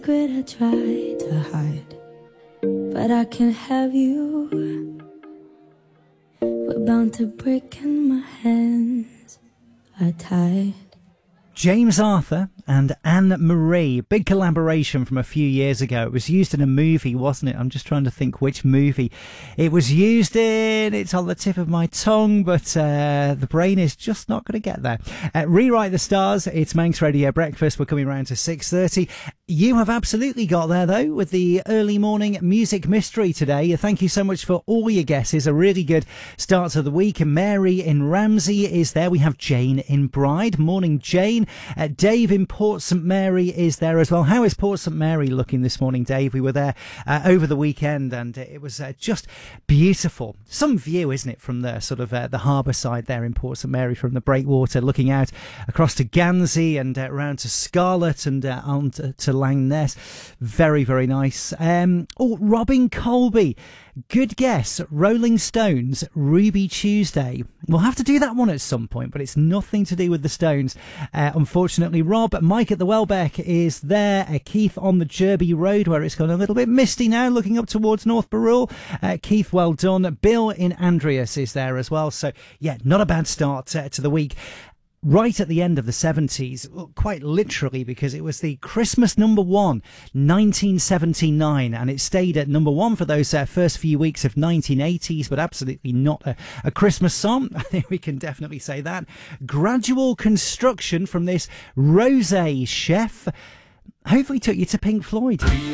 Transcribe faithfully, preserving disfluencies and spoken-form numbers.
Secret I try to hide, but I can't have you. We're bound to break and my hands are tied. James Arthur and Anne Marie, big collaboration from a few years ago. It was used in a movie, wasn't it? I'm just trying to think which movie it was used in. It's on the tip of my tongue, but uh, the brain is just not going to get there. Uh, Rewrite the Stars, it's Manx Radio Breakfast. We're coming around to six thirty. You have absolutely got there, though, with the early morning music mystery today. Thank you so much for all your guesses. A really good start to the week. Mary in Ramsey is there. We have Jane in Bride. Morning, Jane. Uh, Dave in Port St Mary is there as well. How is Port St Mary looking this morning, Dave? We were there uh, over the weekend, and it was uh, just beautiful. Some view, isn't it, from the sort of uh, the harbour side there in Port St Mary, from the breakwater, looking out across to Gansey and uh, around to Scarlett and uh, on to, to Langness. Very, very nice. Um, oh, Robin Colby. Good guess. Rolling Stones, Ruby Tuesday. We'll have to do that one at some point, but it's nothing to do with the Stones. Uh, unfortunately, Rob, Mike at the Welbeck is there. Uh, Keith on the Jerby Road, where it's gone a little bit misty now, looking up towards North Barrule. Uh, Keith, well done. Bill in Andreas is there as well. So, yeah, not a bad start uh, to the week. Right at the end of the seventies, well, quite literally, because it was the Christmas number one, nineteen seventy-nine, and it stayed at number one for those uh, first few weeks of nineteen eighties, but absolutely not a, a Christmas song. I think we can definitely say that. Gradual Construction from this Rosé Chef hopefully took you to Pink Floyd.